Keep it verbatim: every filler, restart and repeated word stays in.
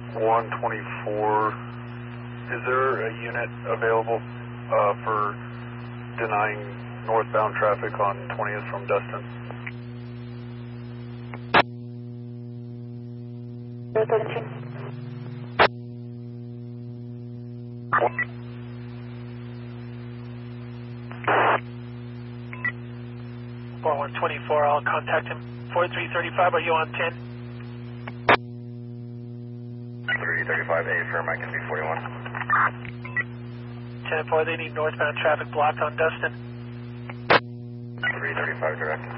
one twenty-four, is there a unit available uh, for denying northbound traffic on twentieth from Dustin? four one twenty-four, I'll contact him. four three thirty-five, are you on ten? three thirty-five A, firm, I can be forty-one. ten four, they need northbound traffic blocked on Dustin. three thirty-five direct.